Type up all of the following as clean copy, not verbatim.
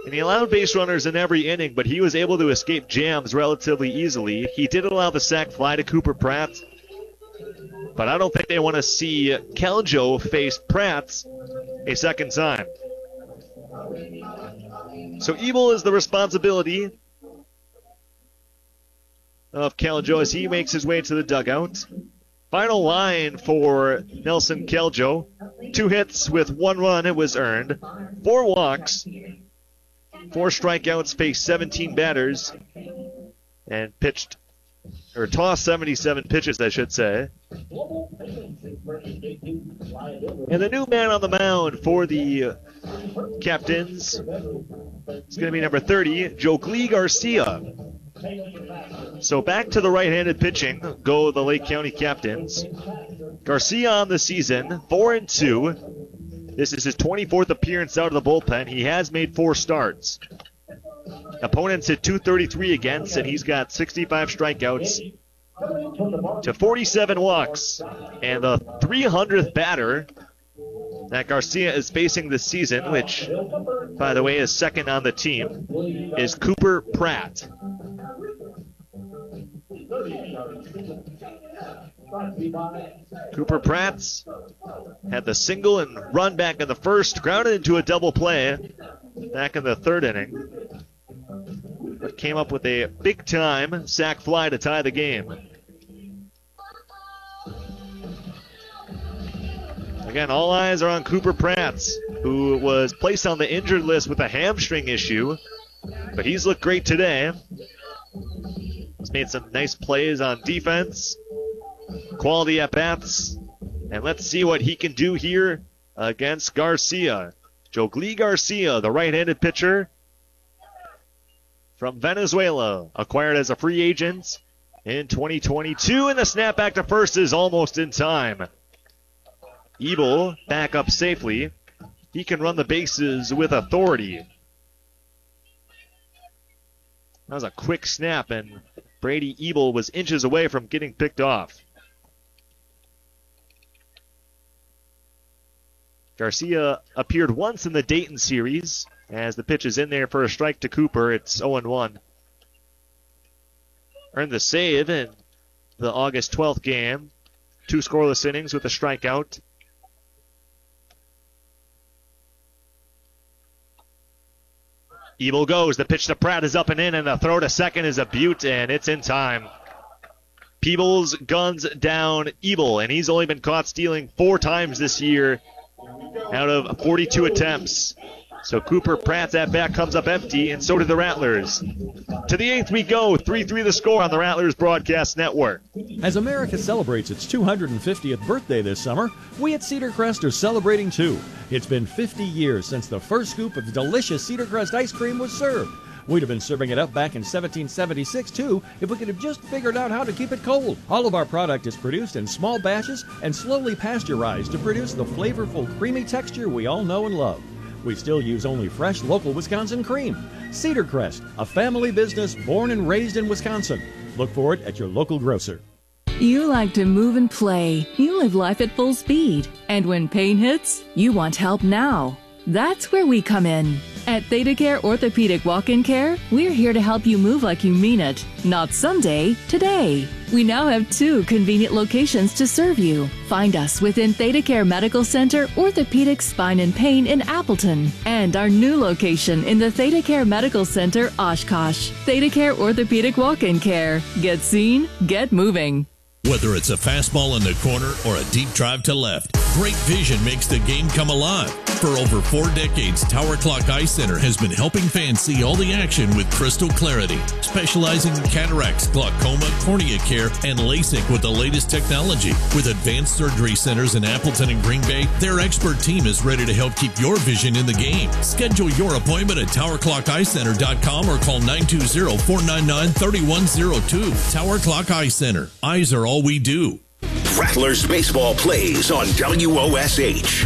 And he allowed base runners in every inning, but he was able to escape jams relatively easily. He did allow the sac fly to Cooper Pratt, but I don't think they want to see Keljo face Pratt a second time. So Ebel is the responsibility of Keljo as he makes his way to the dugout. Final line for Nelson Keljo. 2 hits with 1 run. It was earned. 4 walks. 4 strikeouts, faced 17 batters, and tossed 77 pitches, I should say. And the new man on the mound for the Captains is going to be number 30, Jogli Garcia. So back to the right-handed pitching go the Lake County Captains. Garcia on the season, 4-2. This is his 24th appearance out of the bullpen. He has made 4 starts. Opponents hit .233 against, and he's got 65 strikeouts to 47 walks. And the 300th batter that Garcia is facing this season, which, by the way, is second on the team, is Cooper Pratt. Cooper Pratt had the single and run back in the first, grounded into a double play back in the 3rd inning, but came up with a big-time sac fly to tie the game. Again, all eyes are on Cooper Pratt, who was placed on the injured list with a hamstring issue, but he's looked great today. He's made some nice plays on defense, quality at-bats, and let's see what he can do here against Garcia. Jogli Garcia, the right-handed pitcher from Venezuela, acquired as a free agent in 2022, and the snap back to first is almost in time. Ebel back up safely. He can run the bases with authority. That was a quick snap, and Brady Ebel was inches away from getting picked off. Garcia appeared once in the Dayton series. As the pitch is in there for a strike to Cooper, it's 0-1. Earned the save in the August 12th game. 2 scoreless innings with a strikeout. Ebel goes. The pitch to Pratt is up and in, and the throw to second is a beaut, and it's in time. Peebles guns down Ebel, and he's only been caught stealing 4 times this year out of 42 attempts. So Cooper Pratt's at-bat comes up empty, and so did the Rattlers. To the 8th we go, 3-3 the score on the Rattlers Broadcast Network. As America celebrates its 250th birthday this summer, we at Cedar Crest are celebrating too. It's been 50 years since the first scoop of delicious Cedar Crest ice cream was served. We'd have been serving it up back in 1776, too, if we could have just figured out how to keep it cold. All of our product is produced in small batches and slowly pasteurized to produce the flavorful, creamy texture we all know and love. We still use only fresh, local Wisconsin cream. Cedar Crest, a family business born and raised in Wisconsin. Look for it at your local grocer. You like to move and play. You live life at full speed. And when pain hits, you want help now. That's where we come in. At ThedaCare Orthopedic Walk-In Care, we're here to help you move like you mean it. Not someday, today. We now have 2 convenient locations to serve you. Find us within ThedaCare Medical Center, Orthopedic Spine and Pain in Appleton, and our new location in the ThedaCare Medical Center, Oshkosh. ThedaCare Orthopedic Walk-In Care. Get seen, get moving. Whether it's a fastball in the corner or a deep drive to left, great vision makes the game come alive. For over 4 decades, Tower Clock Eye Center has been helping fans see all the action with crystal clarity, specializing in cataracts, glaucoma, cornea care, and LASIK with the latest technology. With advanced surgery centers in Appleton and Green Bay, their expert team is ready to help keep your vision in the game. Schedule your appointment at TowerClockEyeCenter.com or call 920-499-3102. Tower Clock Eye Center. Eyes are all we do. Rattlers baseball plays on WOSH.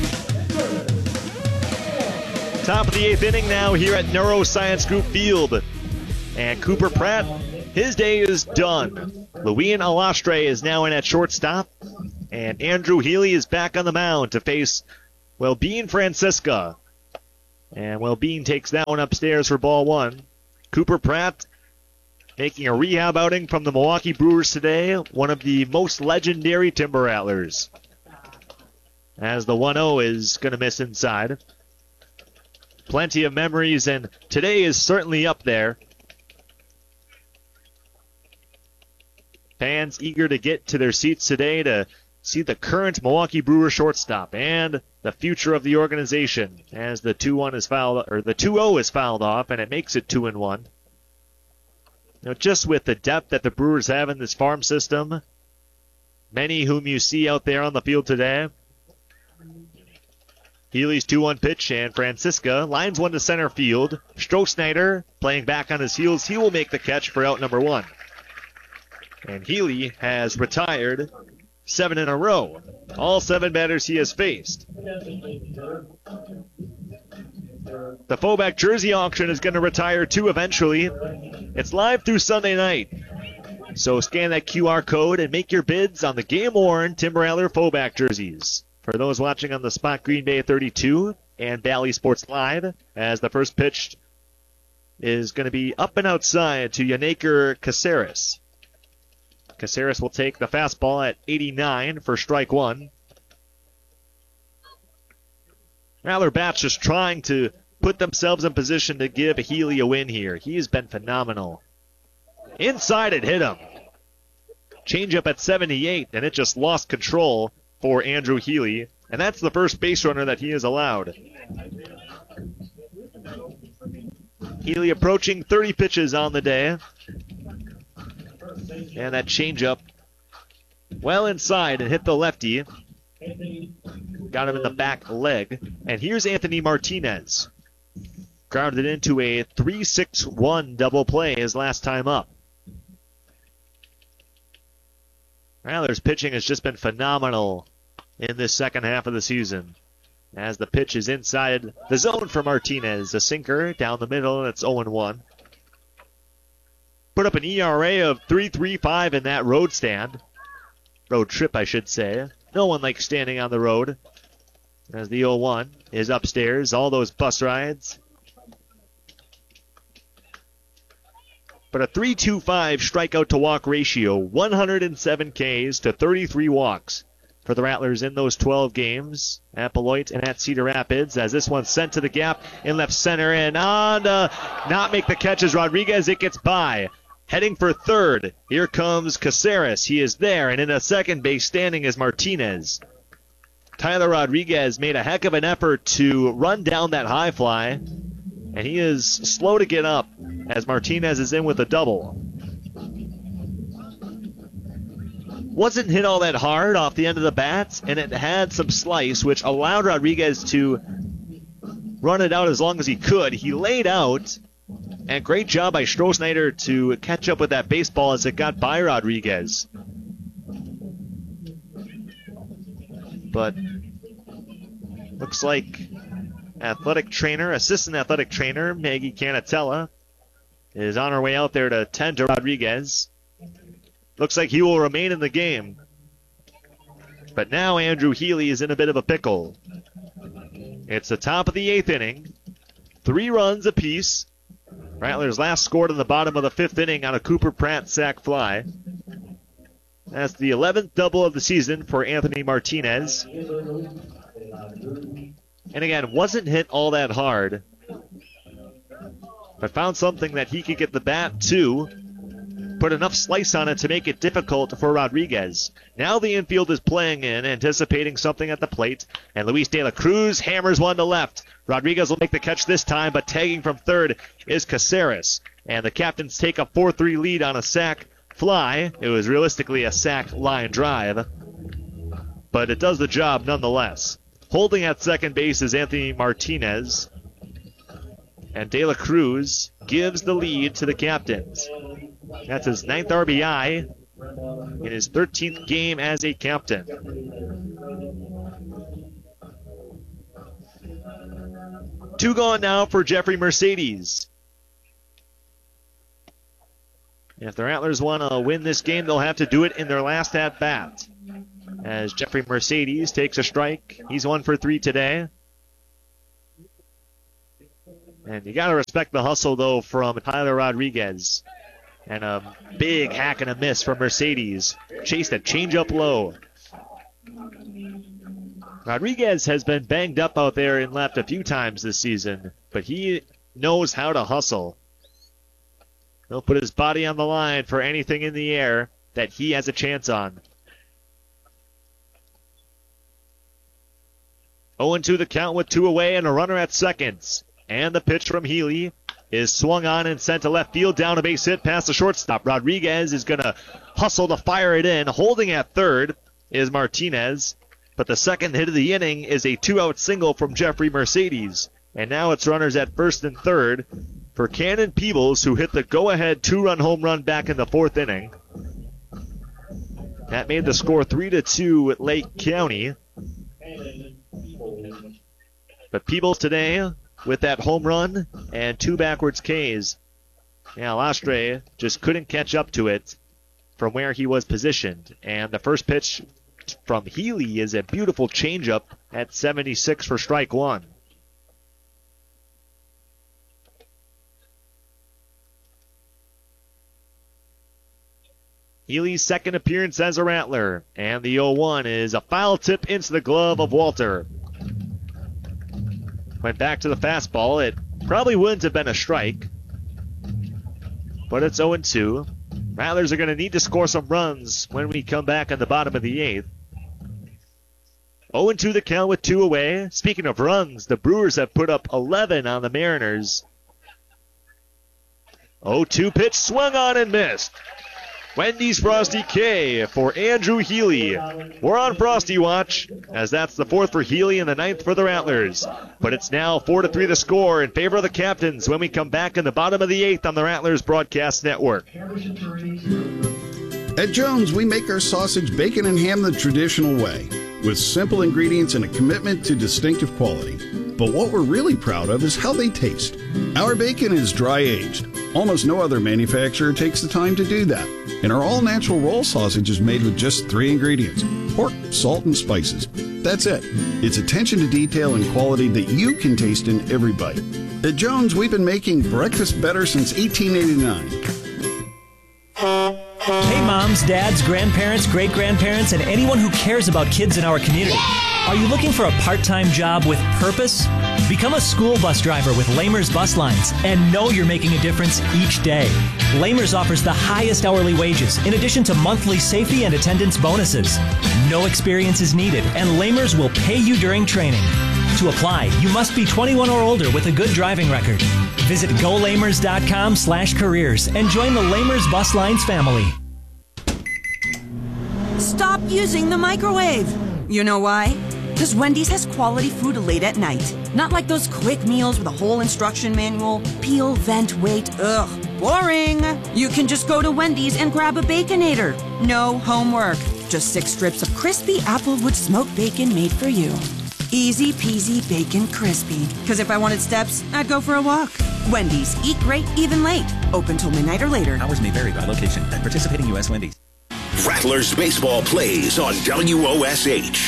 Top of the 8th inning now here at Neuroscience Group Field. And Cooper Pratt, his day is done. Luian Alastre is now in at shortstop. And Andrew Healy is back on the mound to face, Bean Francisca. And Wellbeing takes that one upstairs for ball one. Cooper Pratt making a rehab outing from the Milwaukee Brewers today, one of the most legendary Timber Rattlers. As the 1-0 is going to miss inside. Plenty of memories, and today is certainly up there. Fans eager to get to their seats today to see the current Milwaukee Brewers shortstop and the future of the organization as the 2-1 is fouled, or the 2-0 is fouled off, and it makes it 2-1. Now, just with the depth that the Brewers have in this farm system, many whom you see out there on the field today. Healy's 2-1 pitch, and Francisca lines one to center field. Stroh playing back on his heels. He will make the catch for out number one. And Healy has retired 7 in a row. All 7 batters he has faced. The Foback jersey auction is going to retire 2 eventually. It's live through Sunday night. So scan that QR code and make your bids on the game-worn Timber Rattler Foback jerseys. For those watching on the Spot Green Bay 32 and Bally Sports Live, as the first pitch is going to be up and outside to Yanniker Caceres. Caceres will take the fastball at 89 for strike one. Rattler bats just trying to put themselves in position to give Healy a win here. He has been phenomenal. Inside it hit him. Changeup at 78, and it just lost control for Andrew Healy. And that's the first base runner that he has allowed. Healy approaching 30 pitches on the day. And that changeup well inside and hit the lefty. Got him in the back leg. And here's Anthony Martinez. Grounded into a 3-6-1 double play his last time up. Rattlers pitching has just been phenomenal in this second half of the season. As the pitch is inside the zone for Martinez. A sinker down the middle, and it's 0-1. Put up an ERA of 3.35 in that road stand. Road trip, I should say. No one likes standing on the road. As the 0-1 is upstairs. All those bus rides. But a 3.25 strikeout to walk ratio. 107 Ks to 33 walks for the Rattlers in those 12 games at Beloit and at Cedar Rapids, as this one's sent to the gap in left center, and on to not make the catch as Rodriguez. It gets by. Heading for third. Here comes Caceres. He is there, and in a second base standing is Martinez. Tyler Rodriguez made a heck of an effort to run down that high fly, and he is slow to get up as Martinez is in with a double. Wasn't hit all that hard off the end of the bat, and it had some slice, which allowed Rodriguez to run it out as long as he could. He laid out, and great job by Stroh to catch up with that baseball as it got by Rodriguez. But looks like assistant athletic trainer Maggie Canatella is on her way out there to tend to Rodriguez. Looks like he will remain in the game. But now Andrew Healy is in a bit of a pickle. It's the top of the 8th inning. 3 runs apiece. Rattlers last scored in the bottom of the 5th inning on a Cooper Pratt sac fly. That's the 11th double of the season for Anthony Martinez. And again, wasn't hit all that hard, but found something that he could get the bat to. Put enough slice on it to make it difficult for Rodriguez. Now the infield is playing in, anticipating something at the plate, and Luis De La Cruz hammers one to left. Rodriguez will make the catch this time, but tagging from third is Caceres. And the Captains take a 4-3 lead on a sac fly. It was realistically a sac line drive, but it does the job nonetheless. Holding at second base is Anthony Martinez, and De La Cruz gives the lead to the Captains. That's his 9th RBI in his 13th game as a captain. Two gone now for Jeffrey Mercedes. If the Rattlers want to win this game, they'll have to do it in their last at-bat. As Jeffrey Mercedes takes a strike. He's 1 for 3 today. And you got to respect the hustle, though, from Tyler Rodriguez. And a big hack and a miss from Mercedes. Chased a changeup low. Rodriguez has been banged up out there and left a few times this season, but he knows how to hustle. He'll put his body on the line for anything in the air that he has a chance on. 0-2 the count with 2 away and a runner at second. And the pitch from Healy is swung on and sent to left field, down a base hit past the shortstop. Rodriguez is going to hustle to fire it in. Holding at third is Martinez. But the second hit of the inning is a 2-out single from Jeffrey Mercedes. And now it's runners at first and third for Cannon Peebles, who hit the go-ahead 2-run home run back in the 4th inning. That made the score 3-2 at Lake County. But Peebles today with that home run and 2 backwards Ks. Yeah, Lastre just couldn't catch up to it from where he was positioned. And the first pitch from Healy is a beautiful changeup at 76 for strike 1. Healy's second appearance as a Rattler. And the 0-1 is a foul tip into the glove of Walter. Went back to the fastball. It probably wouldn't have been a strike. But it's 0-2. Rattlers are going to need to score some runs when we come back in the bottom of the 8th. 0-2 the count with 2 away. Speaking of runs, the Brewers have put up 11 on the Mariners. 0-2 pitch swung on and missed. Wendy's Frosty K for Andrew Healy. We're on Frosty Watch, as that's the 4th for Healy and the 9th for the Rattlers. But it's now 4-3 the score in favor of the Captains when we come back in the bottom of the 8th on the Rattlers Broadcast Network. At Jones, we make our sausage, bacon, and ham the traditional way, with simple ingredients and a commitment to distinctive quality. But what we're really proud of is how they taste. Our bacon is dry-aged. Almost no other manufacturer takes the time to do that. And our all-natural roll sausage is made with just 3 ingredients: pork, salt, and spices. That's it. It's attention to detail and quality that you can taste in every bite. At Jones, we've been making breakfast better since 1889. Hey moms, dads, grandparents, great-grandparents, and anyone who cares about kids in our community. Are you looking for a part-time job with purpose? Become a school bus driver with Lamers Bus Lines and know you're making a difference each day. Lamers offers the highest hourly wages in addition to monthly safety and attendance bonuses. No experience is needed, and Lamers will pay you during training. To apply, you must be 21 or older with a good driving record. Visit golamers.com/careers and join the Lamers Bus Lines family. Stop using the microwave. You know why? Because Wendy's has quality food late at night. Not like those quick meals with a whole instruction manual. Peel, vent, wait. Ugh, boring. You can just go to Wendy's and grab a Baconator. No homework. Just 6 strips of crispy Applewood smoked bacon made for you. Easy peasy bacon crispy. Because if I wanted steps, I'd go for a walk. Wendy's. Eat great, even late. Open till midnight or later. Hours may vary by location. At participating U.S. Wendy's. Rattlers baseball plays on WOSH.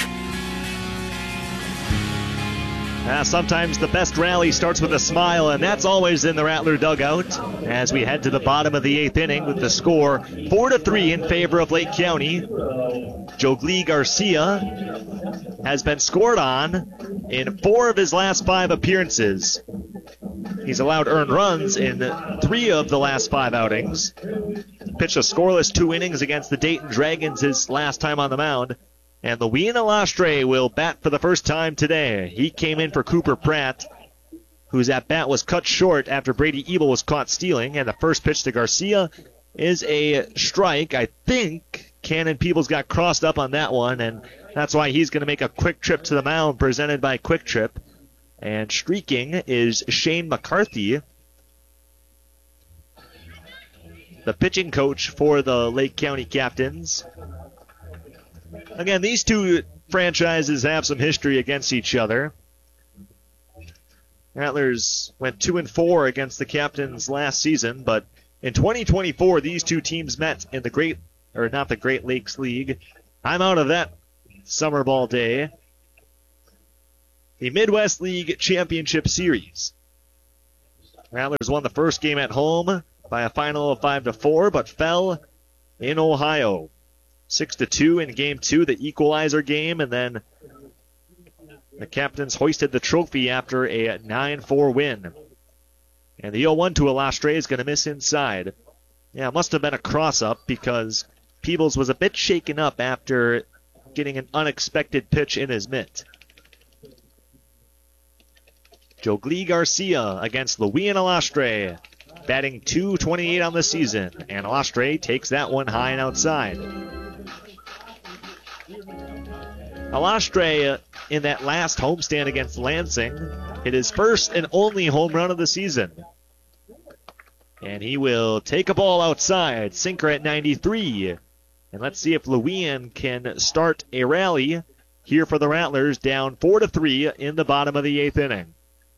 Sometimes the best rally starts with a smile, and that's always in the Rattler dugout as we head to the bottom of the 8th inning with the score 4-3 in favor of Lake County. Jogli Garcia has been scored on in 4 of his last 5 appearances. He's allowed earned runs in 3 of the last 5 outings. Pitched a scoreless 2 innings against the Dayton Dragons his last time on the mound. And Luina Lastre will bat for the first time today. He came in for Cooper Pratt, whose at-bat was cut short after Brady Ebel was caught stealing. And the first pitch to Garcia is a strike. I think Cannon Peebles got crossed up on that one, and that's why he's going to make a quick trip to the mound presented by Quick Trip. And streaking is Shane McCarthy, the pitching coach for the Lake County Captains. Again, these two franchises have some history against each other. Rattlers went 2-4 against the Captains last season, but in 2024, these two teams met in the Great Lakes League. I'm out of that summer ball day. The Midwest League Championship Series. Rattlers won the first game at home by a final of 5-4, but fell in Ohio. 6-2 in game 2, the equalizer game, and then the Captains hoisted the trophy after a 9-4 win. And the 0-1 to Alastre is going to miss inside. Yeah, it must have been a cross-up because Peebles was a bit shaken up after getting an unexpected pitch in his mitt. Jogli Garcia against Louis and Alastre, batting .228 on the season, and Alastre takes that one high and outside. Alastre, in that last homestand against Lansing, hit his first and only home run of the season. And he will take a ball outside, sinker at 93. And let's see if Louis can start a rally here for the Rattlers, down 4-3 in the bottom of the 8th inning.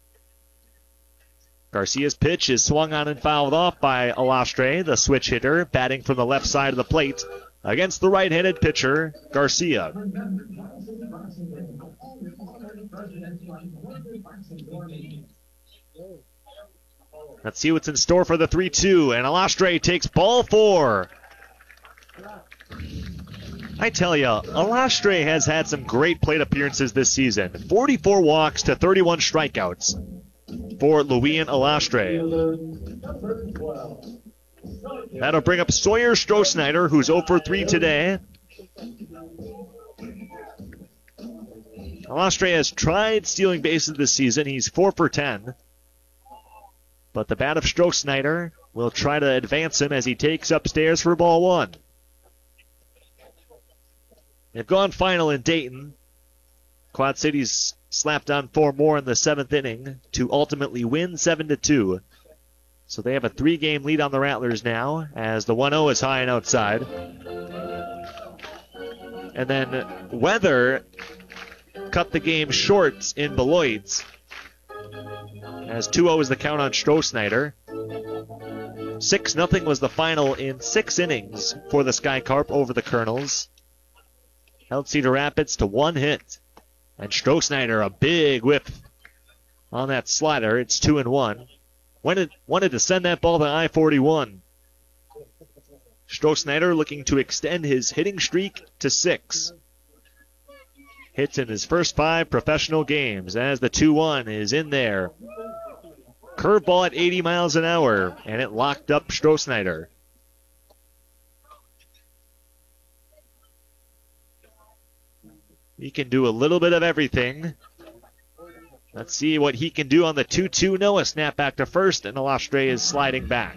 Garcia's pitch is swung on and fouled off by Alastre, the switch hitter, batting from the left side of the plate against the right-handed pitcher, Garcia. Let's see what's in store for the 3-2, and Alastre takes ball 4. I tell you, Alastre has had some great plate appearances this season. 44 walks to 31 strikeouts for Louis and Alastre. That'll bring up Sawyer Strohsnyder, who's 0 for 3 today. Alastre has tried stealing bases this season. He's 4 for 10. But the bat of Strohsnyder will try to advance him as he takes upstairs for ball 1. They've gone final in Dayton. Quad Cities slapped on 4 more in the 7th inning to ultimately win 7-2. So they have a 3-game lead on the Rattlers now as the 1-0 is high and outside. And then weather cut the game short in Beloit as 2-0 is the count on Strohsnyder. 6-0 was the final in 6 innings for the Sky Carp over the Colonels. Held Cedar Rapids to 1 hit. And Strohsnyder, a big whip on that slider. It's 2-1. Wanted to send that ball to I-41. Strohsnyder looking to extend his hitting streak to 6. Hits in his first 5 professional games as the 2-1 is in there. Curveball at 80 miles an hour, and it locked up Strohsnyder. He can do a little bit of everything. Let's see what he can do on the 2-2. Noah snap back to first, and Alastre is sliding back.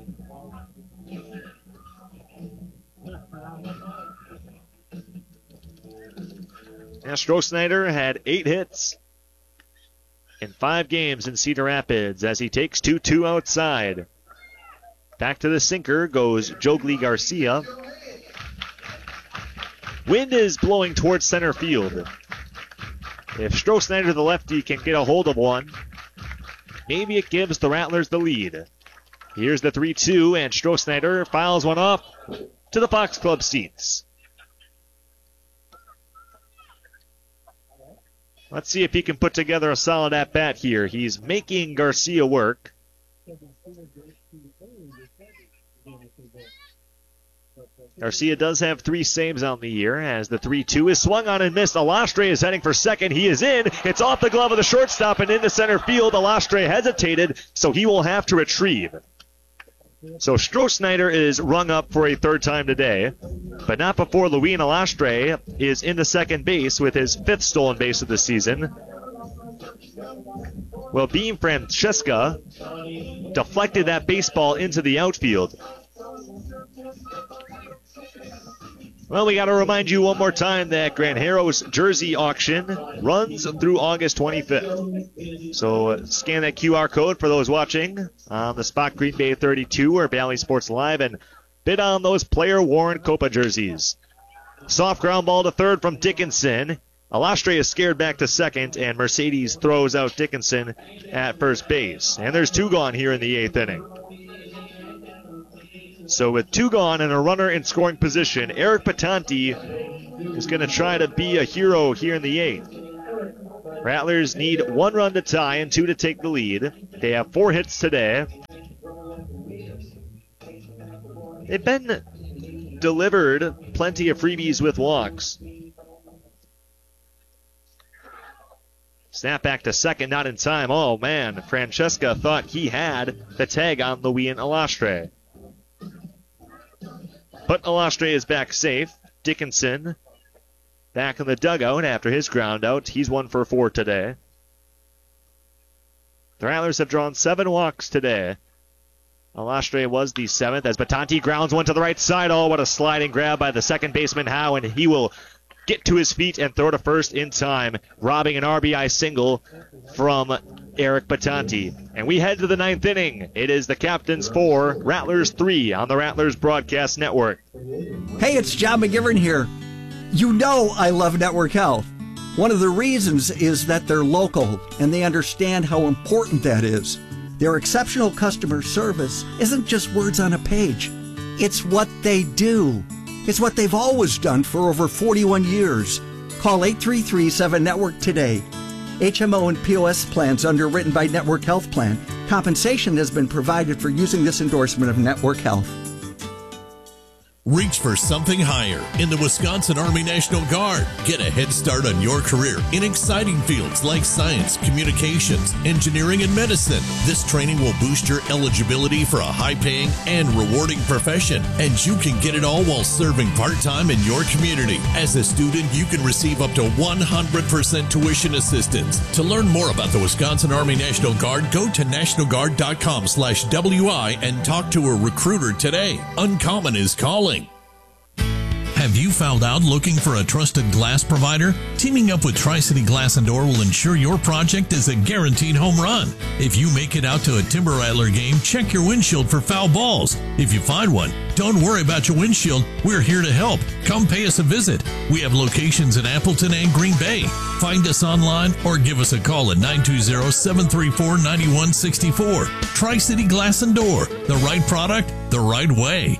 Now Strohsnyder had 8 hits in 5 games in Cedar Rapids as he takes 2-2 outside. Back to the sinker goes Jogli Garcia. Wind is blowing towards center field. If Strohsnyder, the lefty, can get a hold of one, maybe it gives the Rattlers the lead. Here's the 3-2, and Strohsnyder files one off to the Fox Club seats. Let's see if he can put together a solid at-bat here. He's making Garcia work. Garcia does have 3 saves on the year as the 3-2 is swung on and missed. Alastre is heading for second. He is in. It's off the glove of the shortstop and into center field. Alastre hesitated, so he will have to retrieve. So Strohsnyder is rung up for a 3rd time today, but not before Louis and Alastre is into second base with his 5th stolen base of the season. Well, Beam Francesca deflected that baseball into the outfield. Well, we got to remind you one more time that Granjero's jersey auction runs through August 25th. So scan that QR code for those watching on the Spot Green Bay 32 or Bally Sports Live and bid on those player-worn Copa jerseys. Soft ground ball to third from Dickinson. Alastre is scared back to second, and Mercedes throws out Dickinson at first base. And there's 2 gone here in the 8th inning. So with 2 gone and a runner in scoring position, Eric Patanti is going to try to be a hero here in the 8th. Rattlers need 1 run to tie and 2 to take the lead. They have 4 hits today. They've been delivered plenty of freebies with walks. Snap back to second, not in time. Oh, man. Francesca thought he had the tag on Louis Alastre. But Alastre is back safe. Dickinson back in the dugout after his ground out. He's 1 for 4 today. The Rattlers have drawn 7 walks today. Alastre was the 7th as Batanti grounds one to the right side. Oh, what a sliding grab by the second baseman, Howe, and he will get to his feet and throw to first in time, robbing an RBI single from Eric Batanti. And we head to the 9th inning. It is the Captains 4, Rattlers 3 on the Rattlers Broadcast Network. Hey, it's John McGivern here. You know I love Network Health. One of the reasons is that they're local and they understand how important that is. Their exceptional customer service isn't just words on a page. It's what they do. It's what they've always done for over 41 years. Call 833-7-NETWORK today. HMO and POS plans underwritten by Network Health Plan. Compensation has been provided for using this endorsement of Network Health. Reach for something higher in the Wisconsin Army National Guard. Get a head start on your career in exciting fields like science, communications, engineering, and medicine. This training will boost your eligibility for a high-paying and rewarding profession, and you can get it all while serving part-time in your community. As a student, you can receive up to 100% tuition assistance. To learn more about the Wisconsin Army National Guard, go to nationalguard.com/WI and talk to a recruiter today. Uncommon is calling. Have you found out looking for a trusted glass provider? Teaming up with Tri-City Glass and Door will ensure your project is a guaranteed home run. If you make it out to a Timber Rattler game, check your windshield for foul balls. If you find one, don't worry about your windshield. We're here to help. Come pay us a visit. We have locations in Appleton and Green Bay. Find us online or give us a call at 920-734-9164. Tri-City Glass and Door. The right product, the right way.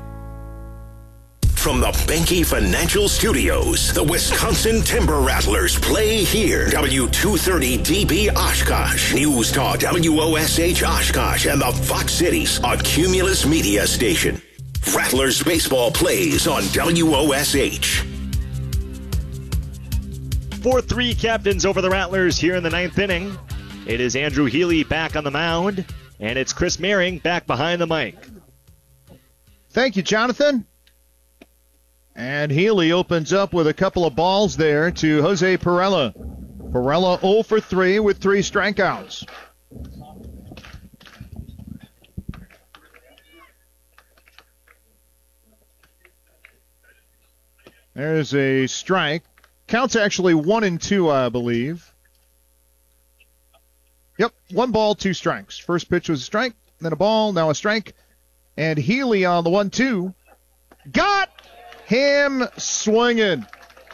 From the Benke Financial Studios, the Wisconsin Timber Rattlers play here. W230DB Oshkosh, News Talk WOSH Oshkosh, and the Fox Cities on Cumulus Media Station. Rattlers baseball plays on WOSH. 4-3 Captains over the Rattlers here in the 9th inning. It is Andrew Healy back on the mound, and it's Chris Mehring back behind the mic. Thank you, Jonathan. And Healy opens up with a couple of balls there to Jose Perella. Perella 0 for 3 with 3 strikeouts. There's a strike. Counts actually 1-2, I believe. Yep, 1 ball, 2 strikes. First pitch was a strike, then a ball, now a strike. And Healy on the 1-2. Got him swinging.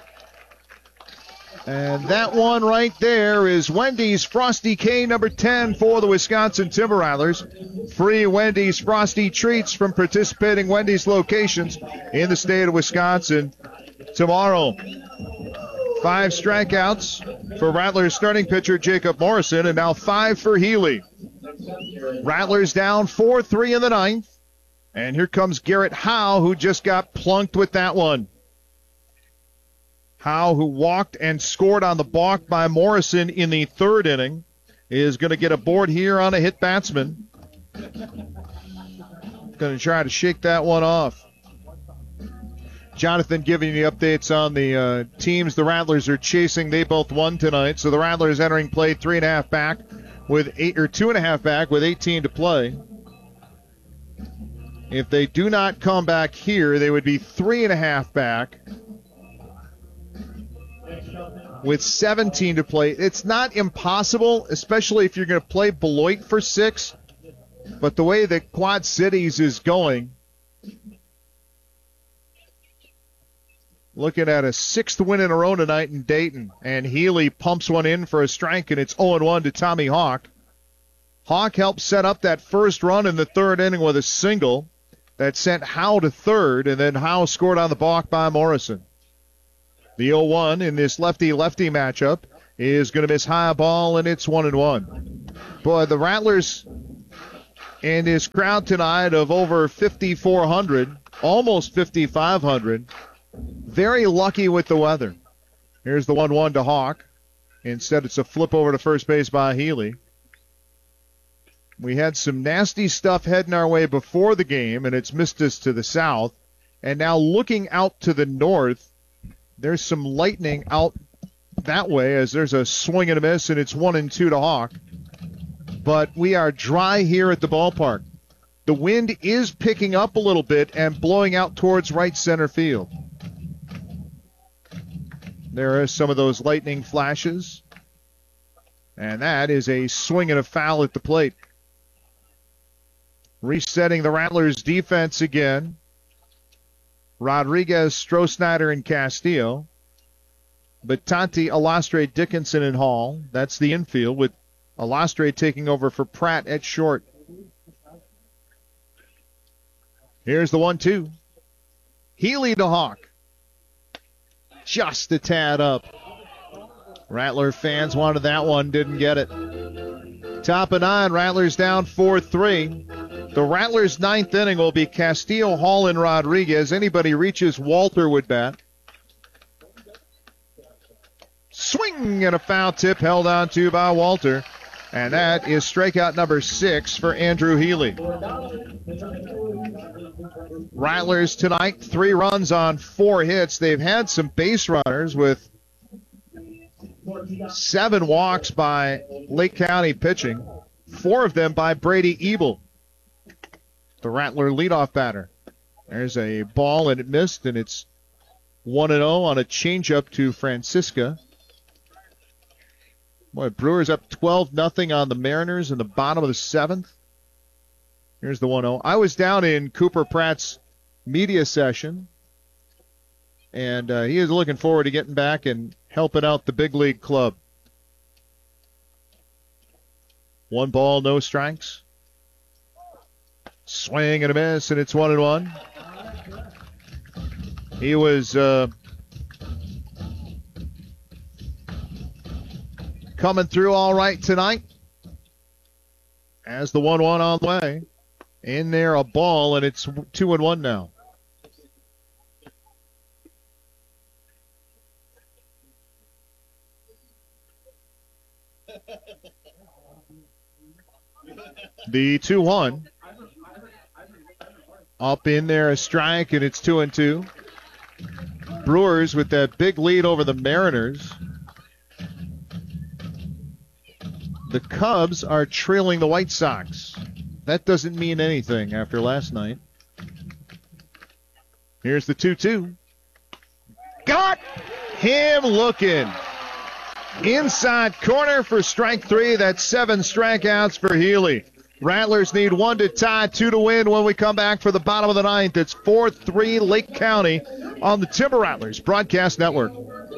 And that one right there is Wendy's Frosty K number 10 for the Wisconsin Timber Rattlers. Free Wendy's Frosty treats from participating Wendy's locations in the state of Wisconsin tomorrow. 5 strikeouts for Rattlers starting pitcher Jacob Morrison, and now 5 for Healy. Rattlers down 4-3 in the 9th. And here comes Garrett Howe, who just got plunked with that one. Howe, who walked and scored on the balk by Morrison in the 3rd inning, is going to get a board here on a hit batsman. Going to try to shake that one off. Jonathan giving you updates on the teams the Rattlers are chasing. They both won tonight, so the Rattlers entering play 3.5 back with 2.5 back with 18 to play. If they do not come back here, they would be 3.5 back with 17 to play. It's not impossible, especially if you're going to play Beloit for 6. But the way that Quad Cities is going, looking at a 6th win in a row tonight in Dayton. And Healy pumps one in for a strike, and it's 0-1 to Tommy Hawk. Hawk helped set up that first run in the 3rd inning with a single that sent Howe to 3rd, and then Howe scored on the balk by Morrison. The 0-1 in this lefty-lefty matchup is going to miss high ball, and it's 1-1. Boy, the Rattlers and his crowd tonight of over 5,400, almost 5,500, very lucky with the weather. Here's the 1-1 to Hawk. Instead, it's a flip over to first base by Healy. We had some nasty stuff heading our way before the game, and it's missed us to the south. And now looking out to the north, there's some lightning out that way as there's a swing and a miss, and it's 1-2 to Hawk. But we are dry here at the ballpark. The wind is picking up a little bit and blowing out towards right center field. There are some of those lightning flashes. And that is a swing and a foul at the plate. Resetting the Rattlers' defense again. Rodriguez, Stroh-Snyder, and Castillo. Batanti, Alastre, Dickinson, and Hall. That's the infield with Alastre taking over for Pratt at short. Here's the 1-2. Healy to Hawk. Just a tad up. Rattler fans wanted that one, didn't get it. Top of 9, Rattlers down 4-3. The Rattlers' ninth inning will be Castillo, Hall, and Rodriguez. Anybody reaches Walter would bat. Swing and a foul tip held on to by Walter. And that is strikeout number 6 for Andrew Healy. Rattlers tonight, 3 runs on 4 hits. They've had some base runners with 7 walks by Lake County pitching, 4 of them by Brady Ebel, the Rattler leadoff batter. There's a ball, and it missed, and it's 1-0 on a changeup to Francisca. Boy, Brewers up 12-0 on the Mariners in the bottom of the 7th. Here's the 1-0. I was down in Cooper Pratt's media session, and he is looking forward to getting back and helping out the big league club. 1 ball, no strikes. Swing and a miss, and it's 1-1. He was coming through all right tonight. As the 1-1 on the way. In there, a ball, and it's 2-1 now. The 2-1. Up in there, a strike, and it's 2-2. Brewers with that big lead over the Mariners. The Cubs are trailing the White Sox. That doesn't mean anything after last night. Here's the 2-2. Got him looking. Inside corner for strike 3. That's 7 strikeouts for Healy. Rattlers need 1 to tie, 2 to win when we come back for the bottom of the 9th. It's 4-3 Lake County on the Timber Rattlers Broadcast Network.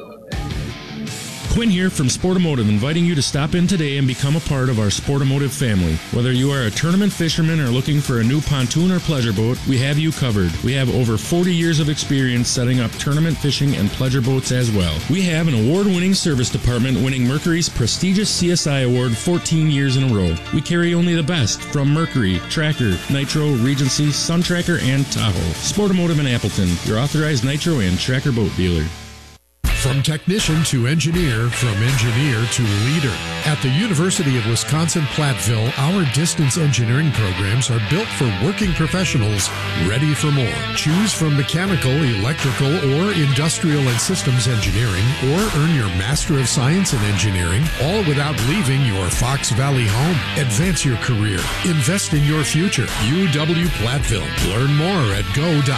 Quinn here from Sportomotive, inviting you to stop in today and become a part of our Sportomotive family. Whether you are a tournament fisherman or looking for a new pontoon or pleasure boat, we have you covered. We have over 40 years of experience setting up tournament fishing and pleasure boats as well. We have an award-winning service department winning Mercury's prestigious CSI Award 14 years in a row. We carry only the best from Mercury, Tracker, Nitro, Regency, Sun Tracker, and Tahoe. Sportomotive in Appleton, your authorized Nitro and Tracker boat dealer. From technician to engineer, from engineer to leader. At the University of Wisconsin-Platteville, our distance engineering programs are built for working professionals ready for more. Choose from mechanical, electrical, or industrial and systems engineering, or earn your Master of Science in Engineering, all without leaving your Fox Valley home. Advance your career. Invest in your future. UW-Platteville. Learn more at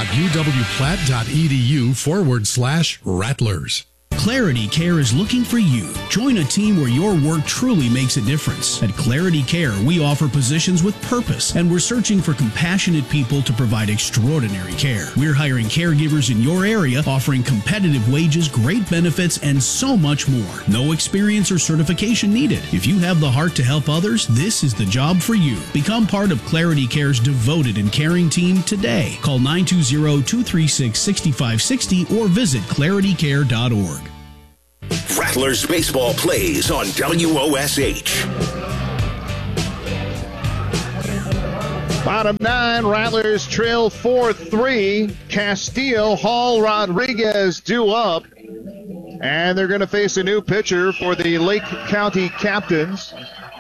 go.uwplatt.edu/Rattlers. Clarity Care is looking for you. Join a team where your work truly makes a difference. At Clarity Care, we offer positions with purpose, and we're searching for compassionate people to provide extraordinary care. We're hiring caregivers in your area, offering competitive wages, great benefits, and so much more. No experience or certification needed. If you have the heart to help others, this is the job for you. Become part of Clarity Care's devoted and caring team today. Call 920-236-6560 or visit claritycare.org. Rattlers baseball plays on WOSH. Bottom 9, Rattlers trail 4-3. Castillo, Hall, Rodriguez due up. And they're going to face a new pitcher for the Lake County Captains.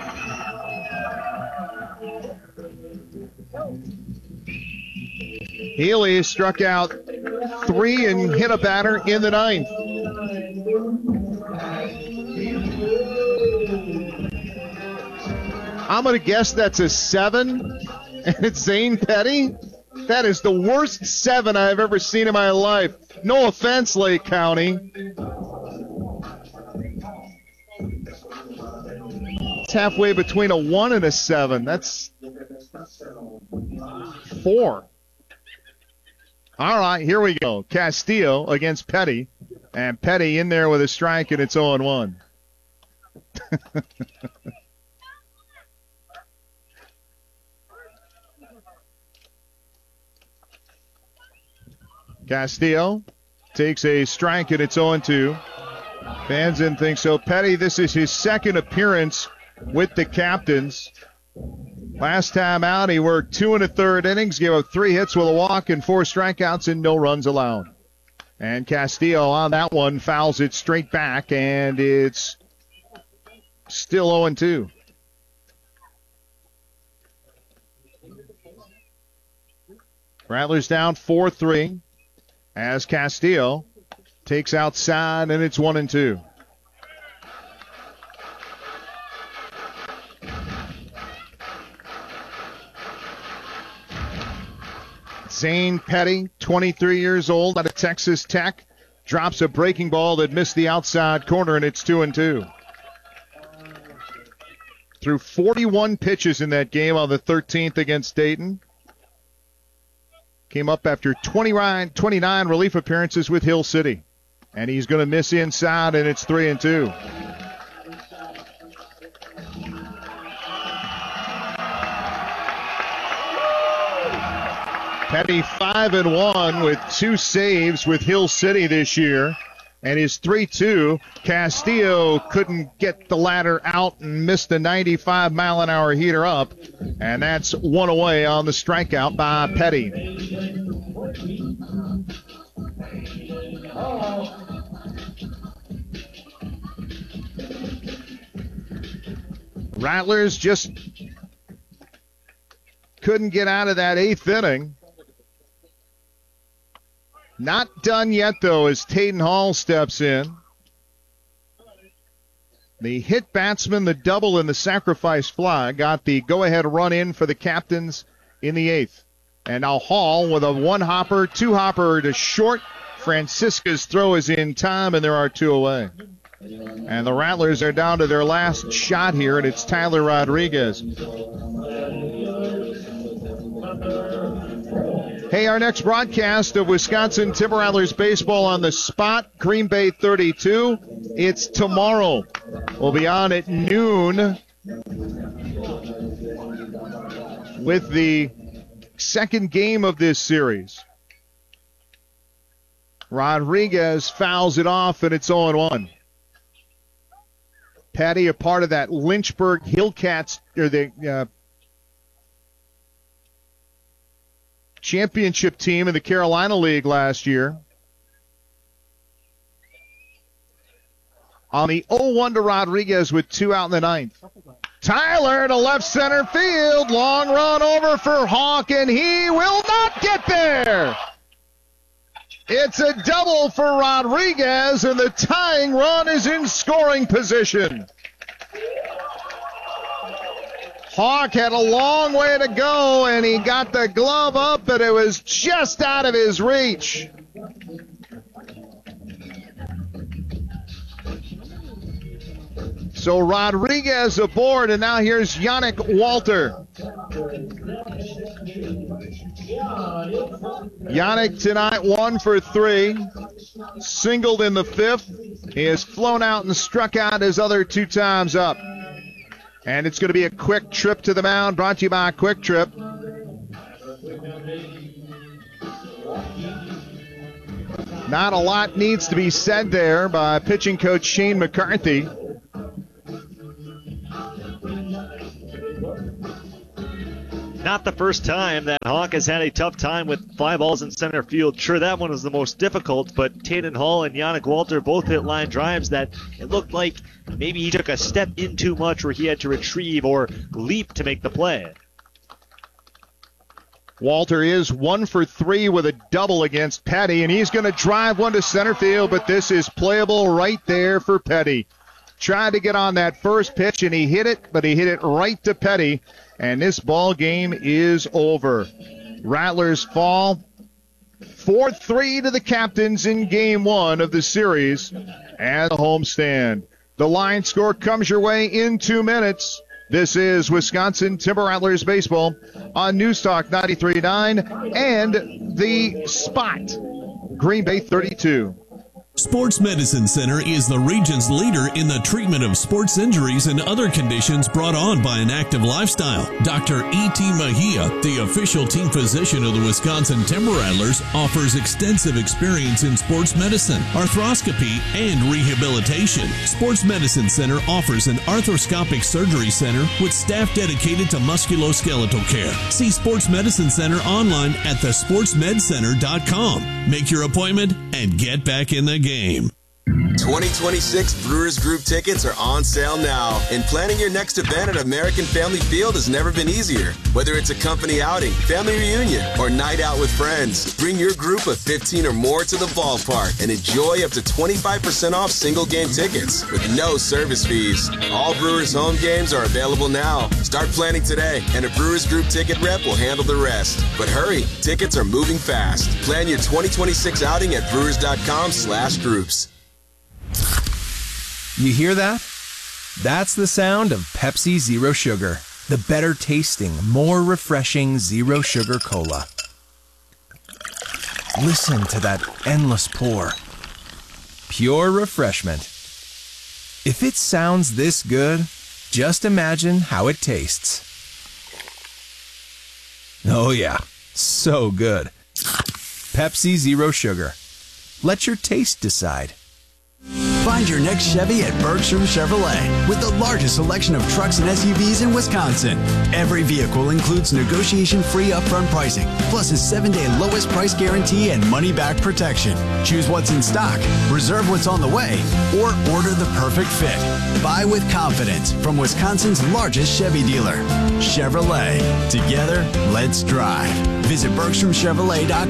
Healy struck out 3 and hit a batter in the 9th. I'm going to guess that's a 7. And it's Zane Petty? That is the worst 7 I've ever seen in my life. No offense, Lake County. It's halfway between a 1 and a 7. That's 4. All right, here we go. Castillo against Petty. And Petty in there with a strike, and it's 0-1. Castillo takes a strike, and it's 0-2. Fans didn't think so. Petty, this is his second appearance with the Captains. Last time out, he worked 2 1/3 innings, gave up 3 hits with a walk and 4 strikeouts and no runs allowed. And Castillo on that one fouls it straight back, and it's still 0-2. Rattlers down 4-3 as Castillo takes outside, and it's 1-2. Zane Petty, 23 years old, out of Texas Tech, drops a breaking ball that missed the outside corner, and it's 2-2. Threw 41 pitches in that game on the 13th against Dayton. Came up after 29 relief appearances with Hill City. And he's going to miss inside, and it's 3-2. Petty 5-1 with 2 saves with Hill City this year. And his 3-2, Castillo couldn't get the ladder out and missed a 95-mile-an-hour heater up. And that's 1 away on the strikeout by Petty. Rattlers just couldn't get out of that 8th inning. Not done yet, though, as Tayden Hall steps in. The hit batsman, the double, and the sacrifice fly got the go-ahead run in for the Captains in the 8th. And now Hall with a 1-hopper, 2-hopper to short. Francisca's throw is in time, and there are 2 away. And the Rattlers are down to their last shot here, and it's Tyler Rodriguez. Hey, our next broadcast of Wisconsin Timber Rattlers baseball on the spot, Green Bay 32. It's tomorrow. We'll be on at noon with the second game of this series. Rodriguez fouls it off, and it's 0-1. Patty, a part of that Lynchburg Hillcats, or the championship team in the Carolina League last year. On the 0-1 to Rodriguez with 2 out in the 9th. Tyler to left center field. Long run over for Hawk, and he will not get there. It's a double for Rodriguez, and the tying run is in scoring position. Hawk had a long way to go, and he got the glove up, but it was just out of his reach. So Rodriguez aboard, and now here's Yannick Walter. Yannick tonight 1 for 3. Singled in the 5th. He has flown out and struck out his other 2 times up. And it's going to be a quick trip to the mound, brought to you by Quick Trip. Not a lot needs to be said there by pitching coach Shane McCarthy. Not the first time that Hawk has had a tough time with fly balls in center field. Sure, that one was the most difficult, but Taden Hall and Yannick Walter both hit line drives that it looked like maybe he took a step in too much where he had to retrieve or leap to make the play. Walter is 1 for 3 with a double against Petty, and he's going to drive one to center field, but this is playable right there for Petty. Tried to get on that first pitch, and he hit it, but he hit it right to Petty, and this ball game is over. Rattlers fall 4-3 to the Captains in Game 1 of the series at the homestand. The line score comes your way in 2 minutes. This is Wisconsin Timber Rattlers baseball on News Talk 93.9 and The Spot, Green Bay 32. Sports Medicine Center is the region's leader in the treatment of sports injuries and other conditions brought on by an active lifestyle. Dr. E.T. Mejia, the official team physician of the Wisconsin Timber Rattlers, offers extensive experience in sports medicine, arthroscopy, and rehabilitation. Sports Medicine Center offers an arthroscopic surgery center with staff dedicated to musculoskeletal care. See Sports Medicine Center online at thesportsmedcenter.com. Make your appointment and get back in the game. 2026 Brewers Group tickets are on sale now, and planning your next event at American Family Field has never been easier. Whether it's a company outing, family reunion, or night out with friends, bring your group of 15 or more to the ballpark and enjoy up to 25% off single game tickets with no service fees. All Brewers home games are available now. Start planning today, and a Brewers Group ticket rep will handle the rest. But hurry, tickets are moving fast. Plan your 2026 outing at brewers.com/groups. You hear that? That's the sound of Pepsi Zero Sugar, the better tasting, more refreshing Zero Sugar Cola. Listen to that endless pour. Pure refreshment. If it sounds this good, just imagine how it tastes. Oh yeah, so good. Pepsi Zero Sugar. Let your taste decide. Find your next Chevy at Bergstrom Chevrolet with the largest selection of trucks and SUVs in Wisconsin. Every vehicle includes negotiation-free upfront pricing, plus a 7-day lowest price guarantee and money-back protection. Choose what's in stock, reserve what's on the way, or order the perfect fit. Buy with confidence from Wisconsin's largest Chevy dealer. Chevrolet. Together, let's drive. Visit BergstromChevrolet.com.